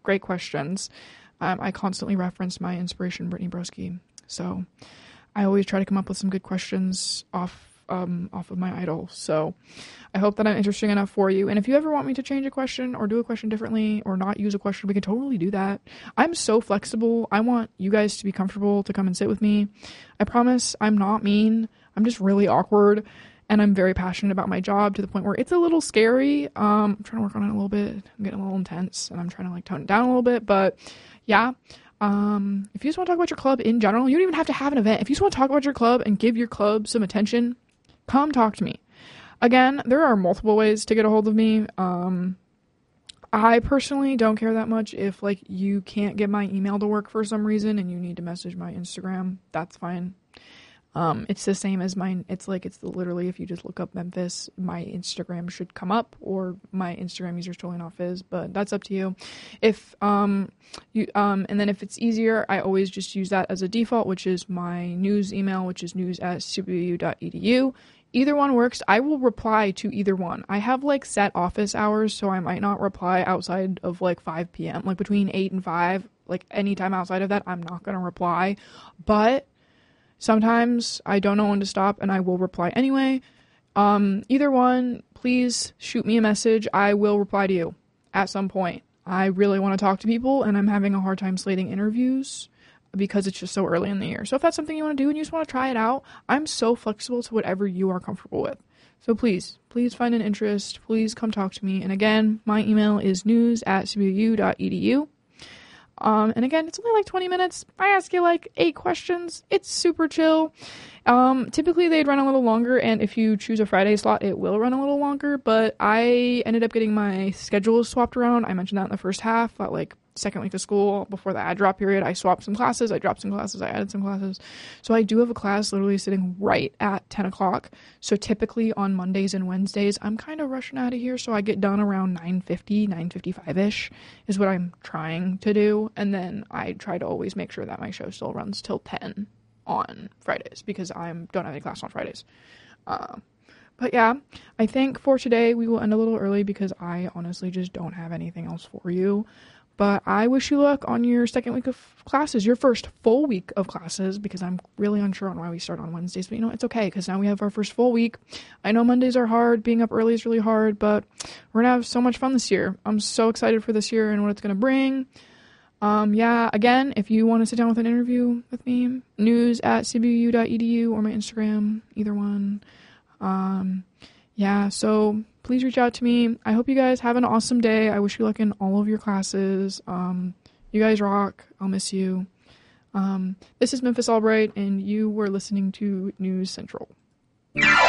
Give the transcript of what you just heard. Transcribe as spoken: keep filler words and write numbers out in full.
great questions. Um, I constantly reference my inspiration, Brittany Broski. So I always try to come up with some good questions off um, off of my idol. So I hope that I'm interesting enough for you. And if you ever want me to change a question or do a question differently or not use a question, we can totally do that. I'm so flexible. I want you guys to be comfortable to come and sit with me. I promise I'm not mean. I'm just really awkward. And I'm very passionate about my job to the point where it's a little scary. Um, I'm trying to work on it a little bit. I'm getting a little intense and I'm trying to like tone it down a little bit. But yeah, um, if you just want to talk about your club in general, you don't even have to have an event. If you just want to talk about your club and give your club some attention, come talk to me. Again, there are multiple ways to get a hold of me. Um, I personally don't care that much if like you can't get my email to work for some reason and you need to message my Instagram. That's fine. Um, it's the same as mine. It's like, it's literally, if you just look up Memphis, my Instagram should come up, or my Instagram user is totally not Fizz, but that's up to you. If, um, you, um, and then if it's easier, I always just use that as a default, which is my news email, which is news at c b u dot e d u. Either one works. I will reply to either one. I have like set office hours, so I might not reply outside of like five p.m. Like between eight and five, like anytime outside of that, I'm not going to reply. But sometimes I don't know when to stop and I will reply anyway. Um, either one, please shoot me a message. I will reply to you at some point. I really want to talk to people and I'm having a hard time slating interviews because it's just so early in the year. So if that's something you want to do and you just want to try it out, I'm so flexible to whatever you are comfortable with. So please, please find an interest. Please come talk to me. And again, my email is news at c b u dot e d u. Um, and again, it's only like twenty minutes. I ask you like eight questions. It's super chill. Um, typically they'd run a little longer, and if you choose a Friday slot, it will run a little longer, but I ended up getting my schedule swapped around. I mentioned that in the first half, that like second week of school before the ad drop period, I swapped some classes, I dropped some classes, I added some classes. So I do have a class literally sitting right at ten o'clock. So typically on Mondays and Wednesdays, I'm kind of rushing out of here. So I get done around nine fifty, nine fifty-five ish is what I'm trying to do. And then I try to always make sure that my show still runs till ten on Fridays because I don't have any class on Fridays. Um, But yeah, I think for today we will end a little early because I honestly just don't have anything else for you. But I wish you luck on your second week of classes, your first full week of classes, because I'm really unsure on why we start on Wednesdays. But you know, it's okay because now we have our first full week. I know Mondays are hard. Being up early is really hard, but we're going to have so much fun this year. I'm so excited for this year and what it's going to bring. Um, yeah, again, if you want to sit down with an interview with me, news at c b u dot e d u or my Instagram, either one. Um, yeah, so please reach out to me. I hope you guys have an awesome day. I wish you luck in all of your classes. Um, you guys rock. I'll miss you. Um, this is Memphis Albright, and you were listening to News Central.